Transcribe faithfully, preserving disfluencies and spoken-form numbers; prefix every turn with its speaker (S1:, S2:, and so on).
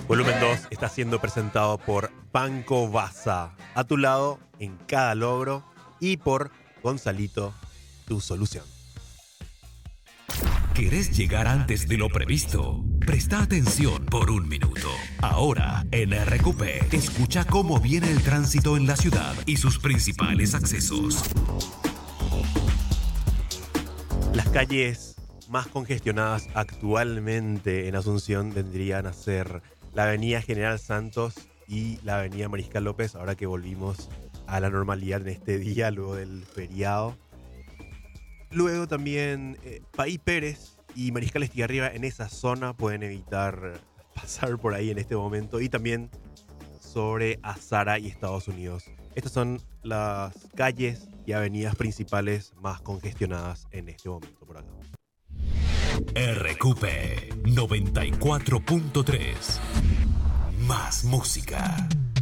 S1: Volumen dos está siendo presentado por Banco Baza, a tu lado en cada logro, y por Gonzalito, tu solución.
S2: ¿Querés llegar antes de lo previsto? Presta atención por un minuto. Ahora, en R Q P, escucha cómo viene el tránsito en la ciudad y sus principales accesos.
S1: Las calles más congestionadas actualmente en Asunción vendrían a ser la avenida General Santos y la avenida Mariscal López, ahora que volvimos a la normalidad en este día, luego del feriado. Luego también eh, Paí Pérez y Mariscal Estigarribia en esa zona pueden evitar pasar por ahí en este momento. Y también sobre Azara y Estados Unidos. Estas son las calles y avenidas principales más congestionadas en este momento por acá.
S2: R Q P noventa y cuatro punto tres. Más música.